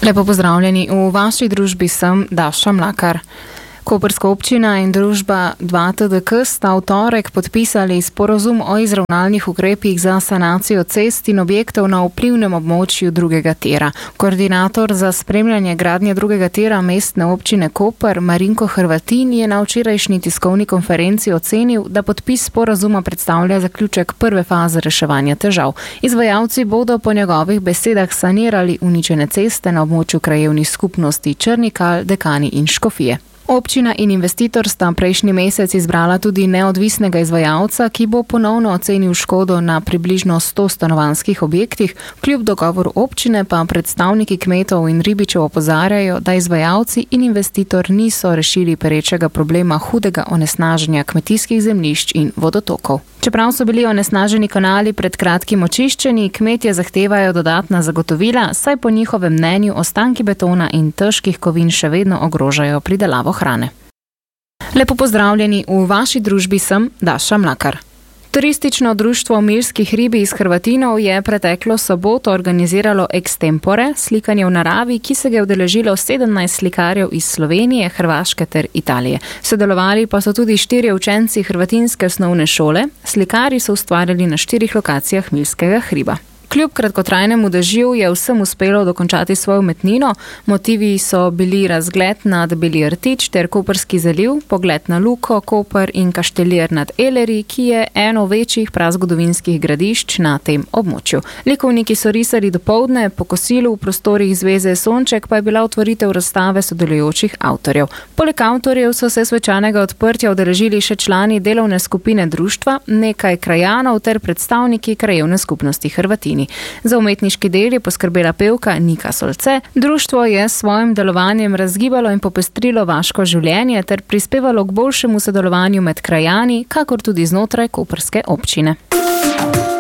Lepo pozdravljeni, v vaši družbi sem Daša Mlakar. Koprska občina in družba 2TDK sta v torek podpisali sporazum o izravnalnih ukrepih za sanacijo cest in objektov na vplivnem območju drugega tira. Koordinator za spremljanje gradnje drugega tira mestne občine Koper, Marinko Hrvatin, je na včerajšnji tiskovni konferenci ocenil, da podpis sporazuma predstavlja zaključek prve faze reševanja težav. Izvajalci bodo po njegovih besedah sanirali uničene ceste na območju krajevnih skupnosti Črnikal, Dekani in Škofije. Občina in investitor sta prejšnji mesec izbrala tudi neodvisnega izvajalca, ki bo ponovno ocenil škodo na približno 100 stanovanjskih objektih. Kljub dogovoru občine pa predstavniki kmetov in ribičev opozarjajo, da izvajalci in investitor niso rešili perečega problema hudega onesnaženja kmetijskih zemljišč in vodotokov. Čeprav so bili onesnaženi kanali pred kratkim očiščeni, kmetje zahtevajo dodatna zagotovila, saj po njihovem mnenju ostanki betona in težkih kovin še vedno ogrožajo pridelavo hrane. Lepo pozdravljeni, v vaši družbi sem Daša Mlakar. Turistično društvo Milskih ribi iz Hrvatinov je preteklo soboto organiziralo extempore, slikanje v naravi, ki se ga je udeležilo 17 slikarjev iz Slovenije, Hrvaške ter Italije. Sodelovali pa so tudi 4 učenci Hrvatinske osnovne šole. Slikarji so ustvarjali na 4 lokacijah Milskega hriba. Kljub kratkotrajnemu dežju je vsem uspelo dokončati svojo umetnino. Motivi so bili razgled nad Beli rtič ter Koprski zaliv, pogled na Luko, Koper in Kaštelir nad Eleri, ki je eno večjih prazgodovinskih gradišč na tem območju. Likovniki so risali dopoldne, po kosilu v prostorih Zveze Sonček pa je bila otvoritev razstave sodelujočih avtorjev. Poleg avtorjev so se svečanega odprtja udeležili še člani delovne skupine društva, nekaj krajanov ter predstavniki krajevne skupnosti Hrvatini. Za umetniški del je poskrbela pevka Nika Solce. Društvo je s svojim delovanjem razgibalo in popestrilo vaško življenje ter prispevalo k boljšemu sodelovanju med krajani, kakor tudi znotraj koprske občine.